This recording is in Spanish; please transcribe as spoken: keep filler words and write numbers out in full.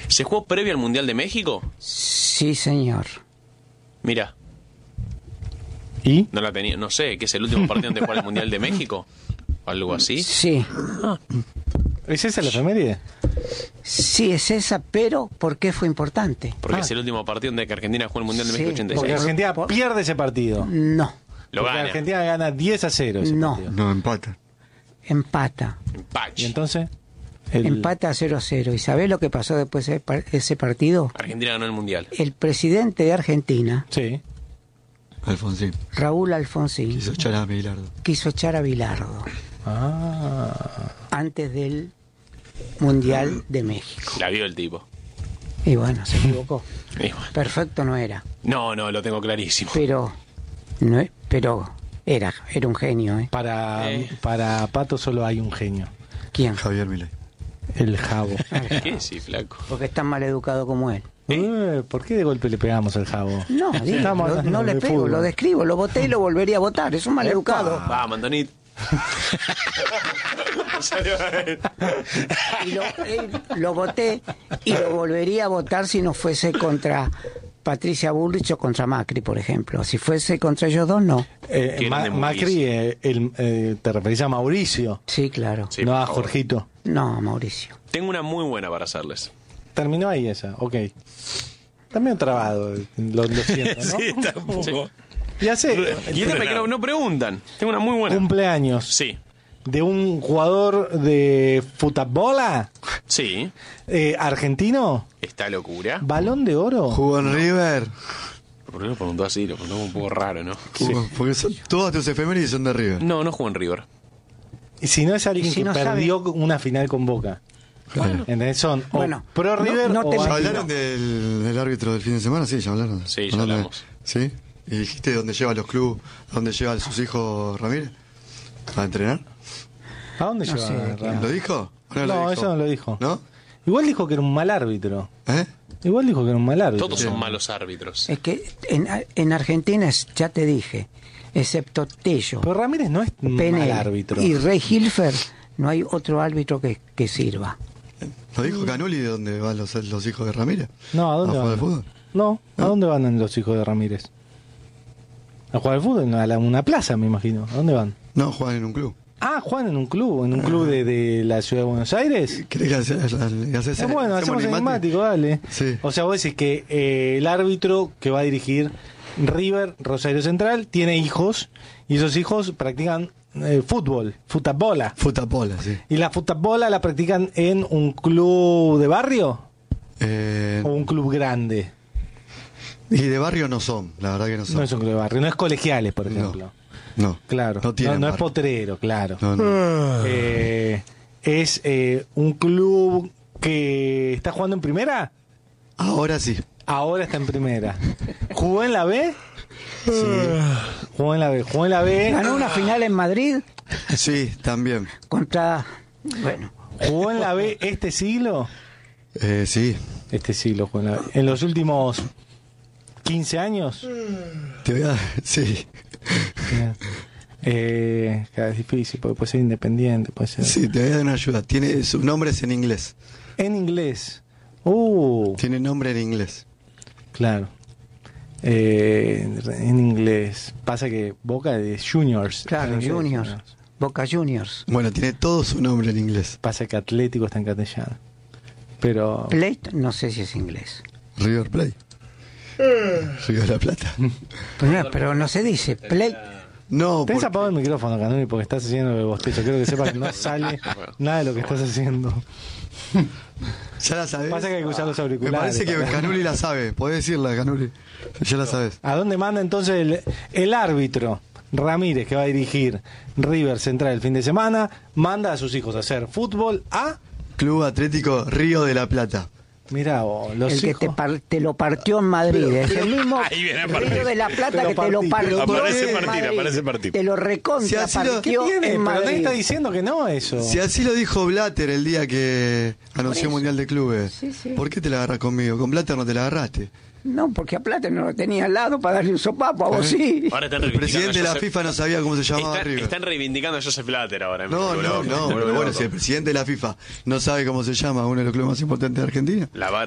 ¿Se jugó previo al Mundial de México? Sí, señor. Mira. ¿Y? No la tenía, no sé, ¿qué es el último partido antes de jugar el Mundial de México? ¿O algo así? Sí. Ah. ¿Es esa la efeméride? Sí, es esa, pero ¿por qué fue importante? Porque Ah. es el último partido en que Argentina jugó el Mundial de México Sí, ochenta y Porque seis. Argentina Por- pierde ese partido. No, Lo Porque gana. Argentina gana diez a cero ese No. partido. No, empata. empata. Empach. Y entonces... el- Empata a cero a cero. ¿Y sabés lo que pasó después de par- ese partido? Argentina ganó el Mundial. El presidente de Argentina, Sí. Alfonsín. Raúl Alfonsín, Quiso echar a Bilardo. quiso echar a Bilardo Ah. antes del Mundial de México. La vio el tipo. Y bueno, se equivocó. Y bueno. Perfecto no era, No, no, lo tengo clarísimo. pero no, es- pero era, era un genio, ¿eh? Para, Eh. para Pato solo hay un genio. ¿Quién? Javier Milei. El Jabo. ¿Qué? Sí, flaco. Porque es tan mal educado como él. Eh, ¿Por qué de golpe le pegamos al Jabo? No, digo, Estamos lo- hablando no le de pego, fútbol. lo describo, lo voté y lo volvería a votar. Es un mal educado. Vamos, Antonito. Y lo, eh, lo voté y lo volvería a votar si no fuese contra Patricia Bullrich o contra Macri, por ejemplo. Si fuese contra ellos dos, no. Eh, ¿Quién Ma- de Macri, Mauricio? eh, el, eh, te referís a Mauricio, Sí, claro. Sí, no por a favor. Jorgito. No, Mauricio. Tengo una muy buena para hacerles. Terminó ahí esa, ok. También trabado, lo, lo siento, ¿no? Sí, tampoco. Ya sé, Y este me creo, no preguntan. Tengo una muy buena. cumpleaños Sí, de un jugador de futabola sí. eh, argentino, Esta locura. balón de oro. Jugó en River. ¿Por qué lo preguntó así? Lo preguntó un poco raro, ¿no? Jugó- Porque son, todas tus efemérides son de River. No, no jugó en River. Y si no es alguien Y si que no sabe- perdió una final con Boca. Claro. ¿Entendés? Son o Bueno, pro no- River no o te ¿Ya anti- hablaron del, del árbitro del fin de semana? Sí, ya hablaron. Sí, ya Hablaron de- hablamos. ¿Sí? ¿Y dijiste dónde lleva los clubes, dónde lleva a sus hijos Ramírez? ¿A entrenar? ¿A dónde No lleva sé, Ramos? claro. ¿Lo dijo? ¿O No, lo dijo? eso no lo dijo. ¿No? Igual dijo que era un mal árbitro. ¿Eh? Igual dijo que era un mal árbitro. Todos son malos árbitros. Es que en, en Argentina, es- ya te dije, excepto Tello, Pero Ramírez no es un mal Penel árbitro. y Rey Hilfer, no hay otro árbitro que, que sirva. ¿Lo dijo Canuli de dónde van los, los hijos de Ramírez? No, ¿a dónde ¿A jugar van? al fútbol? No, ¿a ¿No? dónde van los hijos de Ramírez? A jugar al fútbol, a la- una plaza, me imagino. ¿A dónde van? No, juegan en un club. Ah, juegan en un club, en un club de, de la ciudad de Buenos Aires. ¿Querés que haces? haces- Es bueno, hacemos enigmático, dale. Sí. O sea, vos decís que eh, el árbitro que va a dirigir River, Rosario Central, tiene hijos y esos hijos practican eh, fútbol, futabola. Futapola, sí. ¿Y la futabola la practican en un club de barrio Eh, o un club grande? y de barrio no son, la verdad que no son. No es un club de barrio, no es colegiales, por No. ejemplo. No, Claro, no no, tienen no es barrio. potrero, claro. No, no. Eh, es eh, un club que está jugando en primera. Ahora sí. Ahora está en primera. ¿Jugó en la B? Sí. Jugó en la B. Jugó en la B. Ganó una final en Madrid Sí, también. contra, bueno, ¿Jugó en la B este siglo? Eh, sí. Este siglo jugó en la B. ¿En los últimos quince años? Te voy a... Sí. Eh, claro, es difícil, porque puede ser independiente, puede ser. Sí, te voy a dar una ayuda. Tiene, su nombre es en inglés. En inglés. Uh, Tiene nombre en inglés. claro. Eh, en inglés. Pasa que Boca de Juniors. claro, En inglés, Juniors, Boca Juniors. Bueno, tiene todo su nombre en inglés. Pasa que Atlético está en castellano. Pero. Plate, no sé si es inglés. River Plate. Río de la Plata. Pero no, pero no se dice Plate. No, Tenés porque- apagado el micrófono, Canoni, porque estás haciendo el bostezo. Quiero que sepas que no sale nada de lo que estás haciendo. ya la sabes. Pasa que hay que usar los Me auriculares. parece que Canuli la sabe. Podés decirla, Canuli. Ya la sabes. ¿A dónde manda entonces el, el árbitro Ramírez, que va a dirigir River Central el fin de semana? Manda a sus hijos a hacer fútbol a... Club Atlético Río de la Plata. Mirá vos, los El que hijos... te, par- te lo partió en Madrid. es el mismo Ahí viene a partir. Río de la Plata Te lo que te lo partí, partió. pero aparece en partir, Madrid. aparece partir. Te lo recontra Si así lo- partió ¿Qué tiene? en Pero nadie Madrid. está diciendo que no eso. Si así lo dijo Blatter el día que anunció el Mundial de Clubes, Sí, sí. ¿por qué te la agarras conmigo? Con Blatter no te la agarraste. No, porque a Plata no lo tenía al lado para darle un sopapo, a vos sí. Ahora están El reivindicando presidente de la a Joseph- FIFA no sabía cómo se llamaba Están, River. están reivindicando a Joseph Blatter ahora. No, Me no, vuelvo no, loco, me pero vuelvo bueno, loco. si el presidente de la FIFA no sabe cómo se llama uno de los clubes más importantes de Argentina. La vara